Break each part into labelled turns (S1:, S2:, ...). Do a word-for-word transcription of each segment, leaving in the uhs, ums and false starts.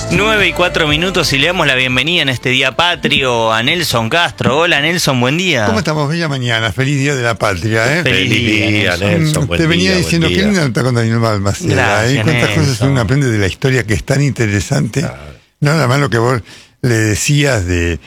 S1: nueve y cuatro minutos y le damos la bienvenida en este día patrio a Nelson Castro. Hola Nelson, buen día.
S2: ¿Cómo estamos? Bella mañana, feliz día de la patria, ¿eh?
S1: Feliz,
S3: Feliz
S1: día,
S3: día,
S1: Nelson.
S3: Nelson. Buen
S2: Te venía
S3: día,
S2: diciendo
S3: buen
S2: que
S3: día.
S2: linda está contando Balmaceda,
S1: Gracias,
S2: ¿eh? Cuántas
S1: Nelson.
S2: cosas uno aprende de la historia que es tan interesante.
S3: Claro.
S2: No nada más lo que vos le decías de,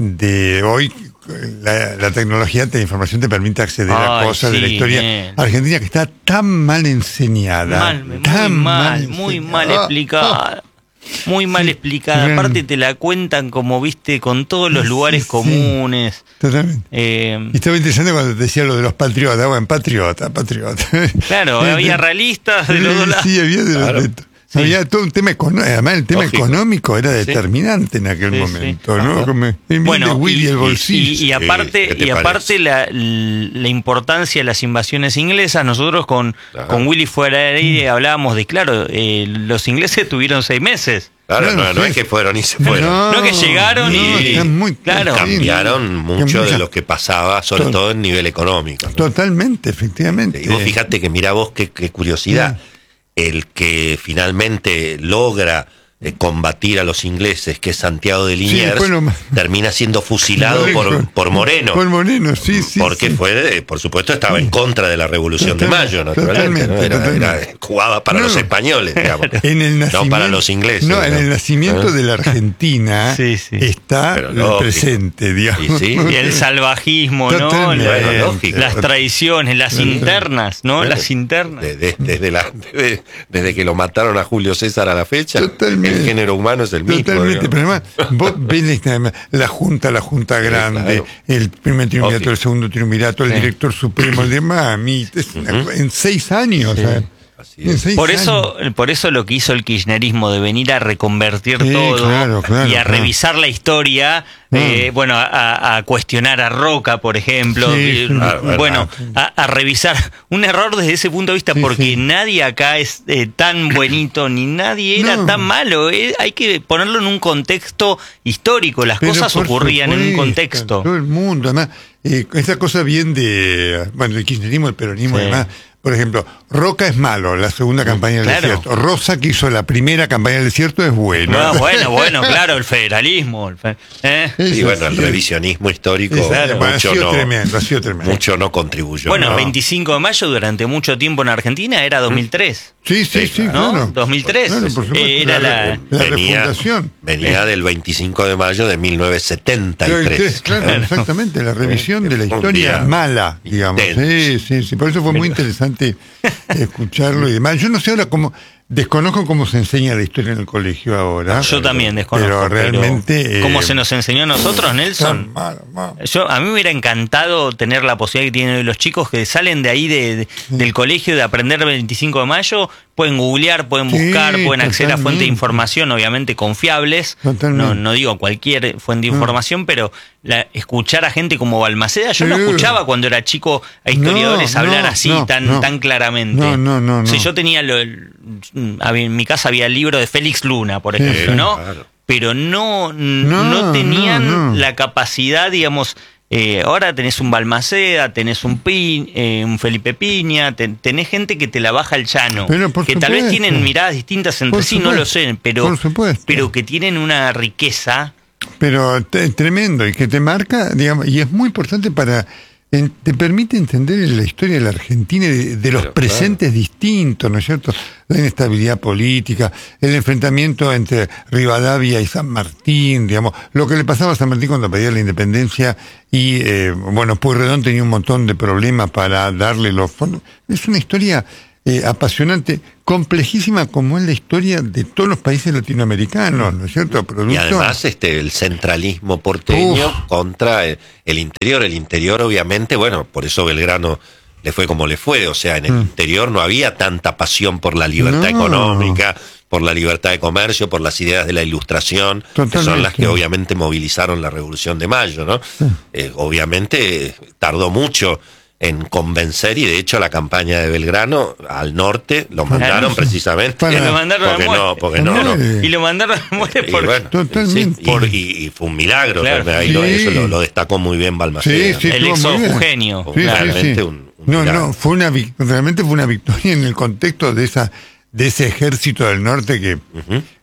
S2: de hoy, la, la tecnología de la información te permite acceder a
S1: Ay,
S2: cosas de la
S1: sí,
S2: historia
S1: nene.
S2: argentina que está tan mal enseñada.
S1: Mal, muy
S2: tan
S1: mal, muy
S2: enseñada.
S1: mal
S2: Ah,
S1: explicada. Muy mal
S2: Sí,
S1: explicada.
S2: bien.
S1: Aparte te la cuentan como, viste, con todos los
S2: Sí,
S1: lugares
S2: sí.
S1: comunes.
S2: Totalmente.
S1: Eh,
S2: Y estaba interesante cuando te decía lo de los patriotas. Bueno, patriota, patriota.
S1: claro,
S2: Eh,
S1: había
S2: eh,
S1: realistas de los dos lados.
S2: Sí, había de los
S3: Claro.
S2: de- había todo un tema económico. Además, el tema
S3: Lógico.
S2: económico era
S1: Sí.
S2: determinante en aquel
S1: Sí,
S2: momento,
S1: sí.
S2: ¿no?
S3: Ajá.
S2: Como el bien de
S1: Bueno,
S2: Willy
S1: y,
S2: el
S1: y-
S2: bolsillo.
S1: y- y aparte,
S3: ¿qué te
S1: y aparte
S3: parece?
S1: la, la importancia de las invasiones inglesas, nosotros con,
S3: Ajá.
S1: con Willy fuera de aire hablábamos de, claro, eh, los ingleses tuvieron seis meses.
S3: Claro,
S2: Claro,
S3: no, no
S2: sí.
S3: es que fueron y se fueron.
S1: No que llegaron
S2: no,
S1: y-
S2: están muy
S1: claro.
S2: sí,
S3: Cambiaron
S2: no,
S3: mucho
S2: mucha-
S3: de lo que pasaba, sobre
S2: To-
S3: todo en nivel económico, ¿no?
S2: Totalmente, efectivamente.
S3: Y vos fijate que mira vos qué, qué curiosidad, el que finalmente logra eh, combatir a los ingleses, que es Santiago de Liniers,
S2: después lo-
S3: termina siendo fusilado por, por Moreno.
S2: Por Moreno, sí, sí.
S3: porque
S2: sí.
S3: fue, eh, por supuesto, estaba en contra de la Revolución de
S2: Total-
S3: Mayo, naturalmente, ¿no?
S2: totalmente,
S3: Era-
S2: totalmente.
S3: era- jugaba para
S2: No.
S3: los españoles, digamos.
S2: En el nacimiento,
S3: no para los ingleses.
S2: No, en el nacimiento
S3: ¿Eh?
S2: de la Argentina
S1: Sí, sí.
S2: está
S3: Pero
S2: el
S3: lógico.
S2: presente, digamos.
S3: Y sí.
S1: Y el salvajismo, ¿no?
S2: Totalmente.
S1: La-
S3: Bueno, lógico.
S1: las traiciones, las internas, ¿no?
S3: Bueno,
S1: Las internas.
S3: de- de- desde, la, desde, desde que lo mataron a Julio César a la fecha,
S2: Totalmente.
S3: el género humano es el mismo.
S2: Totalmente,
S3: digamos.
S2: pero además, vos ves la, la Junta, la Junta Grande,
S3: claro.
S2: el primer triunvirato,
S3: Lógico.
S2: el segundo triunvirato, el
S1: Sí.
S2: director supremo, el de mami, es una-
S3: Ujú.
S2: en seis años.
S1: Sí.
S2: ¿sabes?
S3: Así
S2: En
S3: es.
S2: seis
S1: Por
S2: años.
S1: eso, por eso lo que hizo el kirchnerismo de venir a reconvertir
S2: Sí,
S1: todo
S2: claro, claro,
S1: y a
S2: claro.
S1: revisar la historia,
S2: Mm.
S1: eh, bueno, a, a cuestionar a Roca, por ejemplo,
S2: Sí,
S1: eh,
S2: sí.
S3: Claro, verdad.
S1: bueno, a, a revisar un error desde ese punto de vista,
S2: Sí,
S1: porque
S2: sí.
S1: nadie acá es eh, tan bonito ni nadie era
S2: No.
S1: tan malo. eh, hay que ponerlo en un contexto histórico. Las
S2: Pero
S1: cosas
S2: por
S1: ocurrían en un
S2: supuesto,
S1: contexto.
S2: Todo el mundo, además, eh, esa cosa bien de, bueno, el kirchnerismo, el peronismo,
S1: Sí.
S2: además. Por ejemplo, Roca es malo, la segunda campaña del
S1: claro.
S2: desierto. Rosa, que hizo la primera campaña del desierto, es bueno.
S1: No, bueno, bueno, claro, el federalismo. el fe- ¿eh?
S2: Eso
S3: Y bueno, el
S2: sí.
S3: revisionismo histórico
S2: Eso,
S1: Claro.
S2: bueno, ha
S3: mucho,
S2: sido
S3: no,
S2: tremendo, ha sido tremendo.
S3: mucho no contribuyó.
S1: Bueno,
S3: ¿no?
S1: veinticinco de mayo durante mucho tiempo en Argentina era dos mil tres.
S2: Sí, sí, sí,
S1: ¿no?
S2: claro.
S1: dos mil tres.
S2: Claro, por supuesto.
S1: Era la-
S2: la
S3: venía,
S2: refundación.
S3: venía del veinticinco de mayo de mil novecientos setenta y tres.
S2: Claro, exactamente, la revisión de la
S3: Fue un
S2: historia
S3: día
S2: mala, digamos.
S3: intenso.
S2: Sí, sí, sí, por eso fue muy interesante escucharlo y demás. Yo no sé ahora cómo, desconozco cómo se enseña la historia en el colegio ahora.
S1: Yo también desconozco.
S2: Pero realmente...
S1: pero ¿cómo
S2: eh,
S1: se nos enseñó a nosotros, Nelson?
S2: mal, mal.
S1: Yo, a mí me hubiera encantado tener la posibilidad que tienen hoy los chicos que salen de ahí de, de- del colegio de aprender veinticinco de mayo, pueden googlear, pueden
S2: Sí,
S1: buscar, pueden acceder a fuentes de
S2: totalmente.
S1: información, obviamente confiables.
S2: Totalmente.
S1: No, no digo cualquier fuente de
S2: No.
S1: información, pero la- escuchar a gente como Balmaceda, yo no
S2: Sí.
S1: escuchaba cuando era chico a historiadores
S2: No,
S1: hablar
S2: no,
S1: así
S2: no,
S1: tan,
S2: no.
S1: tan claramente.
S2: No, no, no,
S1: O sea,
S2: no.
S1: yo tenía lo- el- había- en mi casa había el libro de Félix Luna, por
S2: Sí,
S1: ejemplo,
S2: sí.
S1: ¿no?
S3: Claro.
S1: Pero no,
S2: No,
S1: no tenían
S2: no, no.
S1: la capacidad, digamos, eh, ahora tenés un Balmaceda, tenés un, Pi, eh, un Felipe Piña, ten- tenés gente que te la baja al llano,
S2: Pero por
S1: que tal vez
S2: supuesto.
S1: tienen miradas distintas entre
S2: Por
S1: sí, no lo
S2: supuesto,
S1: sé, pero,
S2: por supuesto.
S1: pero que tienen una riqueza.
S2: Pero te- tremendo y que te marca, digamos, y es muy importante para en- te permite entender la historia de la Argentina y de, de los
S3: Pero,
S2: presentes distintos, ¿no es cierto? La inestabilidad política, el enfrentamiento entre Rivadavia y San Martín, digamos, lo que le pasaba a San Martín cuando pedía la independencia y, eh, bueno, Pueyrredón tenía un montón de problemas para darle los fondos. Es una historia eh, apasionante, complejísima como es la historia de todos los países latinoamericanos, ¿no es cierto? Producto-
S3: Y además este el centralismo porteño
S2: Uf.
S3: contra el, el interior. El interior, obviamente, bueno, por eso Belgrano le fue como le fue. O sea, en el
S2: Mm.
S3: interior no había tanta pasión por la libertad
S2: No.
S3: económica, por la libertad de comercio, por las ideas de la ilustración, que son
S2: Totalmente.
S3: las que obviamente movilizaron la Revolución de Mayo, ¿no? Eh, obviamente eh, tardó mucho en convencer, y de hecho la campaña de Belgrano al norte lo mandaron
S2: sí.
S3: precisamente
S2: Para-
S1: Y lo mandaron a
S3: porque
S1: muerte.
S3: no, porque no, no.
S2: Sí.
S1: Y lo mandaron a muerte
S3: Y
S1: por...
S3: bueno,
S2: Totalmente.
S3: sí, por- y, y fue un milagro,
S1: Claro.
S3: ahí lo-
S2: Sí.
S3: eso lo, lo destacó muy bien Balmaceda.
S2: Sí, sí,
S1: el
S2: estuvo
S1: ex
S2: muy bien.
S1: Eugenio.
S3: Fue
S2: Sí, sí,
S3: realmente
S2: sí.
S3: un, un
S2: No,
S3: milagro.
S2: no, fue una vic- realmente fue una victoria en el contexto de esa de ese ejército del norte que
S3: Ujú.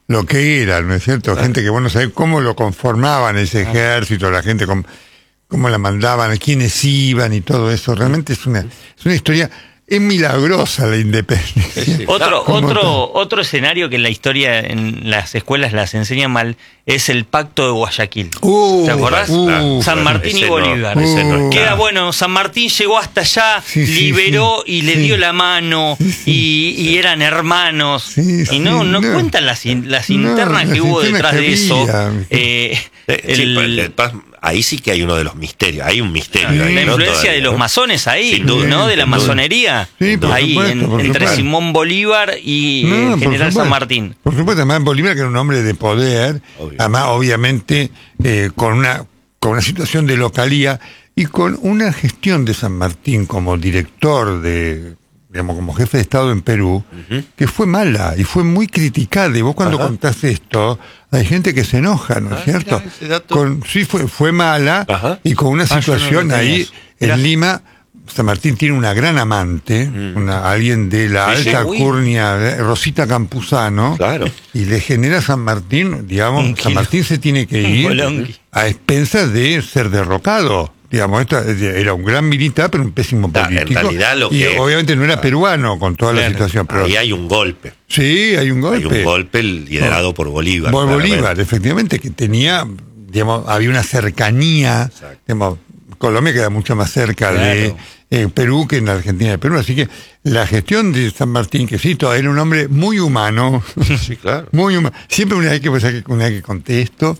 S2: lo que era, ¿no es cierto?
S3: Claro.
S2: Gente que vos no sabés cómo lo conformaban ese ejército, la gente, cómo, cómo la mandaban, quiénes iban y todo eso. Realmente es una, es una historia, es milagrosa la independencia.
S3: Sí, sí.
S1: Otro,
S2: ¿Cómo
S1: otro,
S2: está?
S1: otro escenario que en la historia, en las escuelas las enseñan mal, es el Pacto de Guayaquil.
S2: Uh,
S1: ¿Te acordás?
S2: uh,
S1: San Martín
S3: ese
S1: y
S3: no,
S1: Bolívar.
S3: ese no
S2: Uh.
S3: está.
S1: Queda bueno, San Martín llegó hasta allá,
S2: Sí, sí,
S1: liberó
S2: sí,
S1: y le
S2: sí.
S1: dio la mano
S2: Sí, sí.
S1: y, y eran hermanos.
S2: Sí,
S1: y no,
S2: sí,
S1: no,
S2: no.
S1: cuentan las, in- las
S2: No,
S1: internas
S2: las
S1: que hubo
S2: internas
S1: detrás
S2: que
S1: de eso.
S2: había.
S1: Eh,
S3: Eh, sí,
S1: el-
S3: pero el paz- ahí sí que hay uno de los misterios, hay un misterio.
S2: Sí.
S3: ahí,
S1: la
S3: ¿no?
S1: influencia
S3: Todavía,
S1: de los
S3: ¿no?
S1: masones ahí,
S3: Sin duda,
S1: ¿no? De la
S3: sin duda.
S1: masonería.
S2: Sí, por
S1: ahí,
S2: supuesto,
S1: en-
S2: por
S1: entre
S2: supuesto.
S1: Simón Bolívar y
S2: No,
S1: el
S2: por
S1: general
S2: supuesto.
S1: San Martín.
S2: Por supuesto, además Bolívar, que era un hombre de poder,
S3: Obvio.
S2: además obviamente eh, con una con una situación de localía y con una gestión de San Martín como director de, digamos, como jefe de Estado en Perú,
S3: Ujú.
S2: que fue mala y fue muy criticada. Y vos cuando
S3: Ajá.
S2: contás esto, hay gente que se enoja, ¿no es
S3: Ah,
S2: cierto?
S3: mira, ese dato.
S2: Con, sí, fue, fue mala
S3: Ajá.
S2: y con una
S1: Ah, yo no
S2: situación
S1: lo tenía
S2: ahí
S1: eso. Mirá.
S2: en Lima. San Martín tiene una gran amante,
S3: Mm.
S2: una, alguien de la
S3: Sí, sí.
S2: alta
S3: Uy.
S2: alcurnia, eh, Rosita Campuzano,
S3: Claro.
S2: y le genera a San Martín, digamos,
S1: Un
S2: San
S1: kilo.
S2: Martín se tiene que
S1: Un
S2: ir
S1: bolonqui.
S2: a expensas de ser derrocado. Digamos, esto era un gran militar, pero un pésimo
S3: Da, en
S2: político.
S3: realidad lo
S2: y
S3: que-
S2: obviamente no era peruano con toda la
S1: Claro.
S2: situación. Pero
S3: Ahí hay un golpe.
S2: sí, hay un golpe.
S3: Hay un golpe liderado por Bolívar.
S2: Por
S3: claramente.
S2: Bolívar, efectivamente, que tenía, digamos, había una cercanía.
S3: Exacto.
S2: Digamos, Colombia queda mucho más cerca
S1: Claro.
S2: de eh, Perú que en la Argentina de Perú. Así que la gestión de San Martín, que sí, todo, era un hombre muy humano.
S3: Sí, claro.
S2: Muy humano. Siempre una vez que, pues, una vez que conté esto,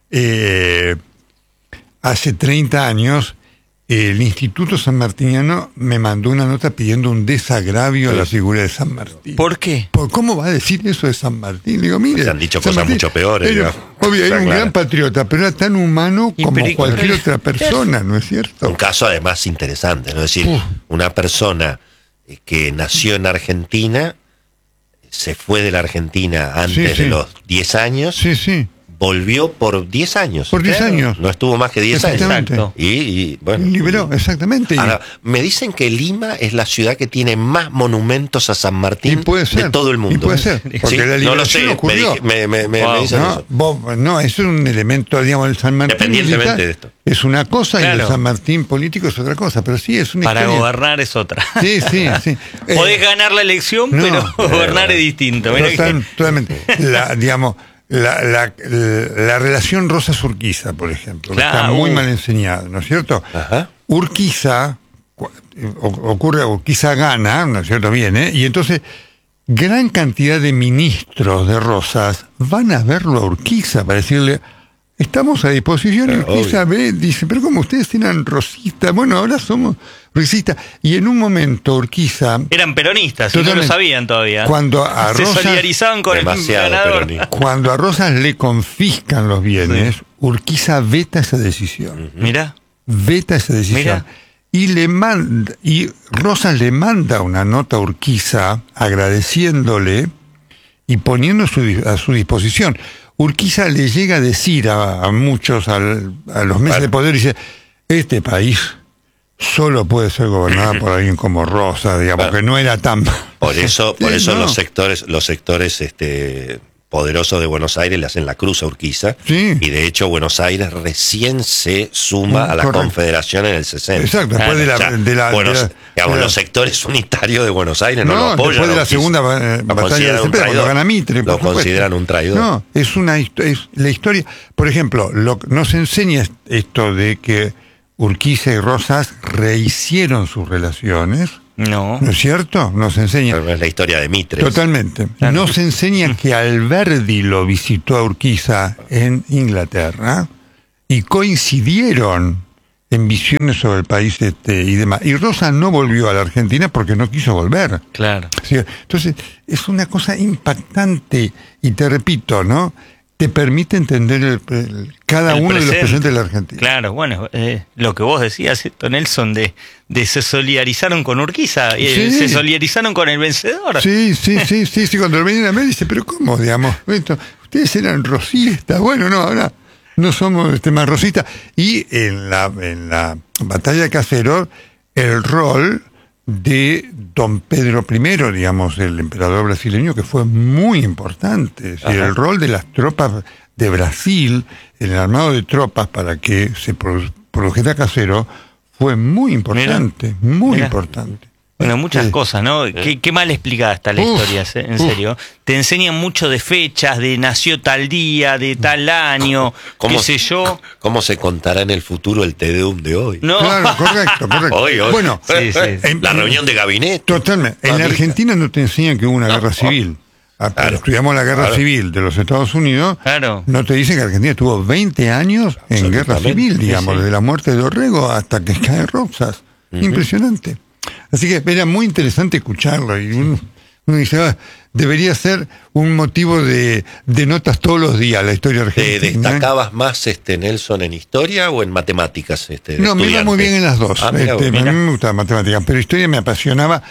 S2: eh, hace treinta años, el Instituto San Martiniano me mandó una nota pidiendo un desagravio a la figura de San Martín.
S1: ¿Por qué?
S2: ¿Por ¿Cómo va a decir eso de San Martín? Le digo, mire,
S3: Se han dicho
S2: San
S3: cosas mucho peores,
S2: Era,
S3: digamos.
S2: obvio, era
S3: Está
S2: un
S3: claro.
S2: gran patriota, pero era tan humano
S1: Y
S2: como
S1: perico-
S2: cualquier otra persona, ¿no es cierto?
S3: Un caso además interesante, ¿no? Es decir,
S2: Uf.
S3: una persona eh, que nació en Argentina, se fue de la Argentina antes
S2: Sí, sí.
S3: de los diez años,
S2: Sí, sí.
S3: volvió por diez años.
S2: Por diez
S3: Claro.
S2: años.
S3: No estuvo más que diez años.
S2: Exactamente.
S1: Exacto.
S3: Y, y, bueno.
S2: Liberó, exactamente. Y-
S3: Ahora, me dicen que Lima es la ciudad que tiene más monumentos a San
S2: Y
S3: Martín
S2: puede ser.
S3: de todo el mundo.
S2: Y puede ser,
S3: Sí,
S2: porque la
S3: no lo
S2: liberación
S3: sé, me,
S2: ocurrió.
S3: di- me, me, me-
S1: Wow.
S3: me dicen
S2: No,
S3: eso.
S2: vos- no, eso es un elemento, digamos, el San Martín
S3: Independientemente
S2: militar
S3: de esto.
S2: es una cosa y
S1: Claro.
S2: el San Martín político es otra cosa, pero sí es una
S1: Para
S2: historia.
S1: gobernar es otra.
S2: Sí, sí, sí. Eh,
S1: Podés ganar la elección,
S2: no,
S1: pero gobernar es distinto. Mirá que-
S2: Total- totalmente. La, digamos, la, la, la relación Rosas-Urquiza, por ejemplo, que
S1: Claro,
S2: está muy
S1: uh.
S2: mal enseñada, ¿no es cierto?
S3: Ajá.
S2: Urquiza, cu- o- ocurre, Urquiza gana, ¿no es cierto? Viene, y entonces gran cantidad de ministros de Rosas van a verlo a Urquiza para decirle, estamos a disposición, y
S3: Claro,
S2: Urquiza ve, dice, pero como ustedes eran rosistas, bueno, ahora somos rosistas, y en un momento Urquiza,
S1: Eran peronistas y no lo
S2: Totalmente.
S1: sabían todavía.
S2: cuando a
S1: Se
S2: Rosas,
S1: solidarizaban con
S3: Demasiado
S1: el ganador.
S3: peronista.
S2: cuando a Rosas le confiscan los bienes, Urquiza veta esa decisión.
S1: Mirá.
S2: Veta esa decisión.
S1: Mira.
S2: Y le manda, y Rosas le manda una nota a Urquiza agradeciéndole y poniendo su, a su disposición. Urquiza le llega a decir a, a muchos, al- a los meses de poder, dice, este país solo puede ser gobernado por alguien como Rosas, digamos,
S3: Claro.
S2: que no era tan...
S3: Por eso, por
S2: Sí,
S3: eso
S2: no.
S3: los sectores, los sectores este, poderosos de Buenos Aires le hacen la cruz a Urquiza.
S2: Sí.
S3: Y de hecho Buenos Aires recién se suma a la
S2: Correcto.
S3: Confederación en el sesenta.
S2: Exacto, después de la...
S3: O sea,
S2: de la-
S3: Buenos-
S2: de la-
S3: digamos,
S2: de la-
S3: los sectores unitarios de Buenos Aires no, lo
S2: No,
S3: apoyan.
S2: después de
S3: a
S2: la
S3: Urquiza.
S2: segunda eh,
S3: Lo
S2: batalla de
S3: consideran un
S2: Cepeda, cuando
S3: traidor.
S2: gana Mitre, por
S3: Lo
S2: supuesto.
S3: consideran un traidor.
S2: No, es una histo- es la historia. Por ejemplo, lo que nos enseña esto de que Urquiza y Rosas rehicieron sus relaciones,
S1: No.
S2: ¿no es cierto? Nos enseña.
S3: Pero no es la historia de Mitre.
S2: Totalmente.
S1: Claro.
S2: Nos enseña que Alberdi lo visitó a Urquiza en Inglaterra y coincidieron en visiones sobre el país este, y demás. Y Rosas no volvió a la Argentina porque no quiso volver.
S1: Claro.
S2: Sí, entonces, es una cosa impactante y te repito, ¿no? Te permite entender el- el- cada
S1: El
S2: uno de los
S1: presente.
S2: presentes de la Argentina.
S1: Claro, bueno, eh, lo que vos decías, esto, Nelson, de, de se solidarizaron con Urquiza, eh,
S2: Sí.
S1: se solidarizaron con el vencedor.
S2: Sí, sí, sí, sí, sí, cuando venían a ver dice, pero ¿cómo, digamos? Esto, ustedes eran rosistas, bueno, no, ahora no somos este, más rosistas. Y en la, en la batalla de Caseros, el rol de don Pedro primero, digamos, el emperador brasileño, que fue muy importante. Es decir, el rol de las tropas de Brasil, en el armado de tropas para que se produjera Casero, fue muy importante, Mira. muy Mira. importante.
S1: Bueno, muchas
S2: Sí.
S1: cosas, ¿no? ¿Qué, qué mal explicada está la
S2: Uf,
S1: historia, en
S2: uf.
S1: serio. Te enseñan mucho de fechas, de nació tal día, de tal año,
S3: ¿Cómo,
S1: qué sé yo.
S3: ¿Cómo se contará en el futuro el Te Deum de hoy?
S1: No.
S2: Claro, correcto, correcto.
S3: Hoy, hoy.
S2: Bueno,
S1: Sí, sí.
S2: en-
S3: La reunión de gabinete.
S2: Totalmente. En
S3: Mamita.
S2: Argentina no te enseñan que hubo una
S3: No,
S2: guerra
S3: no.
S2: civil. Ah, pero
S3: Claro,
S2: estudiamos la guerra
S3: claro.
S2: civil de los Estados Unidos.
S1: Claro.
S2: No te dicen que Argentina estuvo veinte años en guerra
S3: Absolutamente.
S2: civil, digamos,
S1: Sí, sí.
S2: desde la muerte de Orrego hasta que cae Rosas.
S3: Ujú.
S2: Impresionante. Así que era muy interesante escucharlo. Y uno, uno dice, ah, debería ser un motivo de, de notas todos los días la historia
S3: ¿Te
S2: argentina.
S3: destacabas más, este Nelson, en historia o en matemáticas? Este, de
S2: No, me iba
S3: estudiante?
S2: muy bien en las dos.
S3: Ah, mira
S2: Este,
S3: vos.
S2: a mí me gustaba matemáticas, pero historia me apasionaba.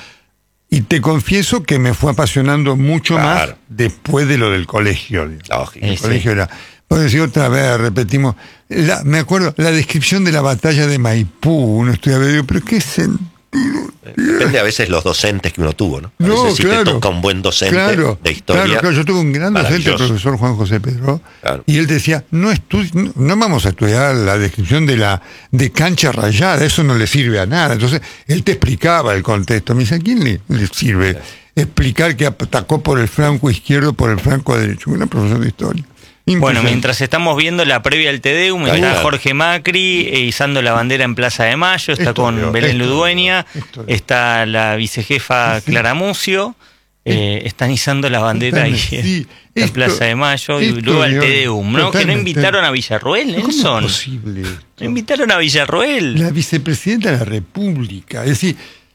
S2: Y te confieso que me fue apasionando mucho
S3: Claro.
S2: más después de lo del colegio. digamos.
S3: Lógico.
S2: El
S1: Sí,
S2: colegio era... Puedo decir otra vez, repetimos. La- me acuerdo, la descripción de la batalla de Maipú. Uno estudiaba y digo, pero qué sentido.
S3: Depende a veces los docentes que uno tuvo, ¿no? A
S2: No,
S3: veces si
S2: claro.
S3: te toca un buen docente
S2: Claro,
S3: de historia.
S2: Claro, claro, yo tuve un gran docente, el
S3: maravilloso.
S2: profesor Juan José Pedro,
S3: Claro.
S2: y él decía, no, estudi- no, no vamos a estudiar la descripción de la de cancha rayada, eso no le sirve a nada. Entonces, él te explicaba el contexto. Me dice, ¿a quién le, le sirve explicar que atacó por el flanco izquierdo, por el flanco derecho? Una profesor de historia.
S1: Bueno,
S2: Impresionante.
S1: mientras estamos viendo la previa al Te Deum,
S3: Ahí
S1: está
S3: está.
S1: Jorge Macri eh, izando la bandera en Plaza de Mayo, está
S2: Esto
S1: con
S2: veo,
S1: Belén
S2: esto
S1: Ludueña,
S2: veo, esto veo.
S1: está la vicejefa
S2: Sí.
S1: Clara Mucio, eh, están izando la bandera ahí
S2: Totalmente,
S1: en
S2: sí.
S1: la
S2: Esto-
S1: Plaza de Mayo y
S2: esto
S1: luego al
S2: veo,
S1: Te Deum, ¿no? Que no
S2: totalmente.
S1: invitaron a Villarroel,
S2: ¿Cómo es
S1: Nelson.
S2: posible esto?
S1: No invitaron a Villarroel.
S2: La vicepresidenta de la República. Es decir,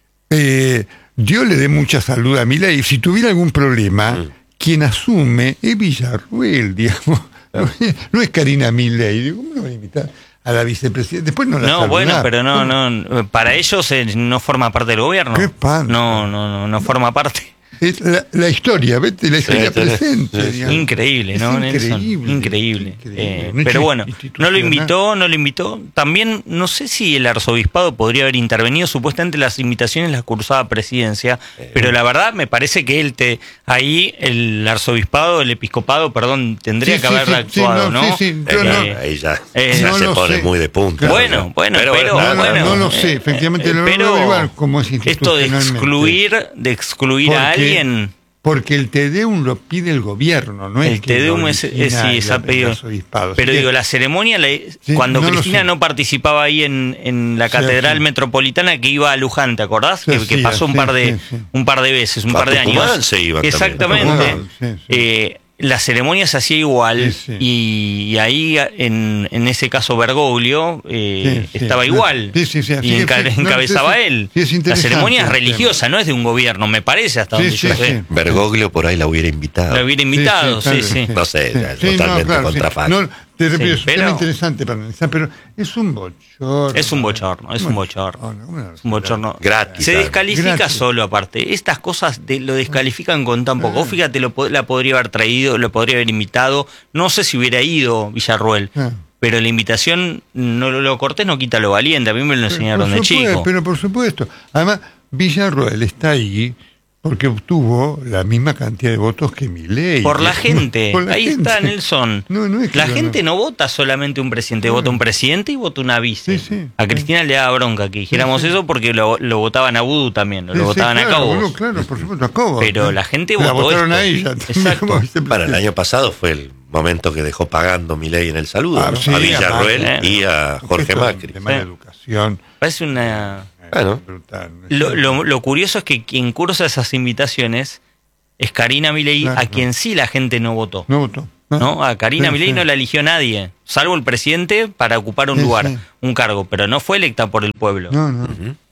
S2: eh, Dios le dé mucha salud a Milei. Si tuviera algún problema,
S3: Mm.
S2: quien asume es Villarruel, digamos. No, es, no es Karina Milei. Digo, ¿cómo no va a invitar a la vicepresidenta? Después no la
S1: No,
S2: saludar.
S1: bueno, pero no,
S2: ¿Cómo?
S1: no, para ellos eh, no forma parte del gobierno.
S2: Qué espanto.
S1: No, no, no, no forma parte.
S2: Es la, la historia, ¿vete? La historia
S3: Sí, sí,
S2: presente.
S3: sí, sí.
S2: digamos.
S1: Increíble,
S2: Es
S1: ¿no, Nelson?
S2: increíble,
S1: Increíble.
S2: increíble.
S1: Eh,
S2: Un
S1: pero
S2: hecho
S1: bueno, no lo
S2: institucional.
S1: invitó, no lo invitó. También, no sé si el arzobispado podría haber intervenido. Supuestamente las invitaciones las cursaba presidencia, pero la verdad me parece que él te ahí, el arzobispado, el episcopado, perdón, tendría
S2: Sí,
S1: que
S2: sí,
S1: haber
S2: sí,
S1: actuado,
S2: sí,
S1: ¿no?
S2: sí, sí. Yo
S3: Eh,
S2: no-
S3: ahí ya,
S1: Eh,
S3: ya
S2: no
S3: se
S2: lo
S3: pone
S2: sé.
S3: muy de punta.
S2: Claro.
S1: Bueno, bueno, pero,
S2: no, no,
S1: bueno,
S2: no lo sé,
S1: eh,
S2: efectivamente,
S1: eh,
S2: lo voy a
S1: pero
S2: averiguar cómo es
S1: esto de
S2: institucionalmente.
S1: excluir, de excluir a
S2: Porque-
S1: alguien.
S2: Porque el Te Deum lo pide el gobierno, no es
S1: El
S2: que
S1: Te
S2: lo
S1: Deum es,
S2: origina
S1: es- sí, es
S2: el-
S1: a
S2: el
S1: pedido.
S2: arzobispado. Así
S1: Pero
S2: que-
S1: digo, la ceremonia, la-
S2: Sí,
S1: cuando
S2: no lo
S1: Cristina
S2: sé.
S1: no participaba ahí en, en la
S2: Sí,
S1: Catedral
S2: sí.
S1: Metropolitana, que iba a Luján, ¿te acordás?
S2: Sí,
S1: que, que
S2: sí,
S1: pasó un
S2: sí,
S1: par de
S2: sí, sí.
S1: un par de veces, un
S3: A
S1: par de
S3: Tucumán
S1: años.
S3: se iban también.
S1: Exactamente.
S2: A Tucumán, sí, sí.
S1: Eh, la ceremonia se hacía igual
S2: Sí, sí.
S1: y, y ahí en, en ese caso Bergoglio eh,
S2: Sí, sí.
S1: estaba igual
S2: Sí, sí, sí, así
S1: y
S2: que
S1: enca-
S2: sí, no,
S1: encabezaba
S2: sí, sí.
S1: él.
S2: Sí, es
S1: La
S2: interesante
S1: ceremonia es
S2: el tema.
S1: religiosa, no es de un gobierno, me parece, hasta
S2: Sí,
S1: donde
S2: sí,
S1: yo
S2: sí.
S1: sé.
S3: Bergoglio por ahí la hubiera invitado.
S1: Lo hubiera invitado, sí, sí.
S3: No sé,
S2: Sí,
S3: es
S2: sí,
S3: totalmente
S2: claro, sí.
S3: contrafacto.
S2: No, te repito,
S1: Sí,
S2: es un
S1: pero-
S2: tema interesante para analizar, pero es un bochorno.
S1: Es un bochorno, es un bochorno.
S2: Una-
S1: Es un bochorno.
S3: Gratis,
S1: Se
S3: además.
S1: descalifica
S2: Gratis.
S1: solo, aparte. Estas cosas de- lo descalifican con tan poco. Vos Fíjate, lo, po- la podría haber traído, lo podría haber invitado. No sé si hubiera ido Villarruel,
S2: Ah.
S1: pero la invitación, no lo, lo cortés no quita lo valiente. A mí me lo enseñaron
S2: Por
S1: de
S2: supuesto,
S1: chico.
S2: Pero por supuesto. Además, Villarroel está ahí porque obtuvo la misma cantidad de votos que Milei.
S1: Por la gente.
S2: Por la
S1: Ahí
S2: gente.
S1: está, Nelson.
S2: No, no es que
S1: la
S2: yo
S1: gente
S2: no-
S1: no. vota solamente un presidente, vota un presidente y vota una vice.
S2: Sí, sí.
S1: A Cristina le daba bronca que dijéramos
S2: Sí, sí.
S1: eso porque lo, lo votaban a Vudú también, lo
S2: Sí, sí,
S1: votaban
S2: claro,
S1: a Cobos.
S2: bueno, claro, por supuesto, a Cobos.
S1: Pero
S2: ¿no?
S1: la gente
S2: La
S1: votó
S2: votaron
S1: esto.
S2: a ella.
S1: Exacto.
S2: como vicepresidenta.
S3: Para el año pasado fue el momento que dejó pagando Milei en el saludo,
S2: Ah,
S3: ¿no?
S2: sí,
S3: a Villarroel
S1: aparte,
S3: y a
S2: Porque
S3: Jorge
S2: esto
S3: Macri.
S2: De mala
S1: Sí.
S2: educación.
S1: Parece una...
S3: Bueno.
S2: Brutal.
S1: Lo, lo- lo curioso es que quien cursa esas invitaciones es Karina Milei,
S2: Claro,
S1: a
S2: no.
S1: quien sí la gente no votó.
S2: No votó.
S1: ¿No? A Karina
S2: Sí,
S1: Milei
S2: sí.
S1: no la eligió nadie, salvo el presidente para ocupar un
S2: Sí,
S1: lugar,
S2: sí.
S1: un cargo, pero no fue electa por el pueblo.
S2: No, no.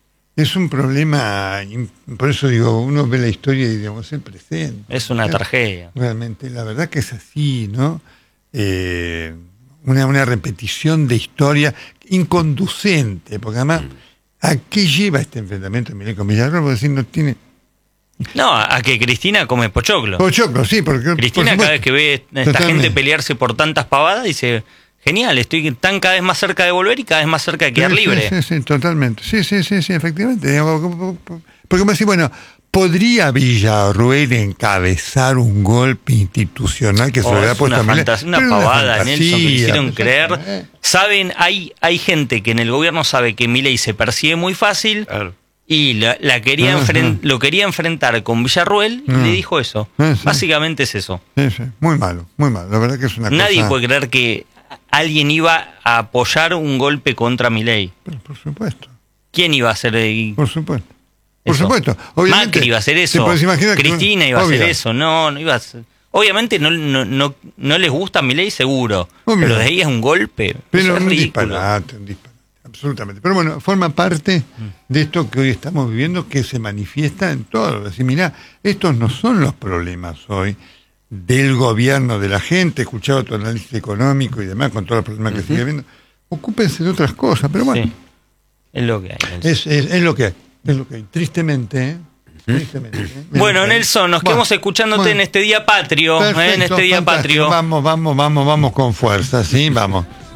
S2: Es un problema, im- por eso digo, uno ve la historia y digamos el presente.
S1: Es una tragedia.
S2: Realmente, la verdad que es así, ¿no? Eh, una, una repetición de historia inconducente, porque además, ¿a qué lleva este enfrentamiento de Milei con Villarroel? Porque decir, no tiene...
S1: No, a, a que Cristina come pochoclo.
S2: Pochoclo, sí, porque...
S1: Cristina
S2: por
S1: cada vez
S2: supuesto.
S1: que ve a esta
S2: Totalmente.
S1: gente pelearse por tantas pavadas dice, genial, estoy tan cada vez más cerca de volver y cada vez más cerca de quedar
S2: Sí, sí,
S1: libre.
S2: Sí, sí, totalmente. Sí, sí, sí, sí, efectivamente. Digamos, Porque me decís, bueno, ¿podría Villarruel encabezar un golpe institucional que se
S1: Oh,
S2: lo había
S1: es
S2: puesto
S1: una,
S2: a Milei?
S1: fantas- una
S2: Pero
S1: pavada,
S2: fantasía,
S1: Nelson, que hicieron
S2: pues,
S1: creer.
S2: eh.
S1: Saben, hay, hay gente que en el gobierno sabe que Milei se persigue muy fácil
S3: Claro.
S1: y la, la quería
S2: Ajá.
S1: enfren- lo quería enfrentar con Villarruel y
S2: Ah.
S1: le dijo eso.
S2: Ah, sí.
S1: Básicamente es eso.
S2: Sí, sí, muy malo, muy malo. La verdad que es una
S1: Nadie
S2: cosa...
S1: puede creer que alguien iba a apoyar un golpe contra Milei.
S2: Pero, por supuesto,
S1: ¿Quién iba a hacer eh,
S2: por supuesto. Por
S1: eso?
S2: supuesto. Obviamente,
S1: Macri iba a hacer
S2: te
S1: eso.
S2: podés imaginar que
S1: Cristina
S2: un-
S1: iba a hacer
S2: obvio.
S1: eso. No, no iba a hacer. Obviamente no, no, no, no les gusta a Milei, seguro.
S2: Obvio.
S1: Pero de ahí es un golpe.
S2: Pero
S1: Eso es
S2: un
S1: ridículo.
S2: disparate, un disparate, absolutamente. Pero bueno, forma parte de esto que hoy estamos viviendo, que se manifiesta en todo. Es decir, mirá, estos no son los problemas hoy del gobierno, de la gente. He escuchado tu análisis económico y demás, con todos los problemas que sigue habiendo. Ocúpense de otras cosas, pero bueno,
S1: Sí. Es lo que hay. Nelson.
S2: es, es, es lo que hay. Es lo que hay. Tristemente, ¿eh? Tristemente, ¿eh?
S1: Bueno,
S2: Tristemente.
S1: Nelson, nos
S2: Bueno,
S1: quedamos escuchándote
S2: bueno.
S1: en este día patrio. ¿eh? En
S2: Perfecto,
S1: este día
S2: fantástico.
S1: patrio.
S2: Vamos, vamos, vamos, vamos con fuerza, sí, vamos.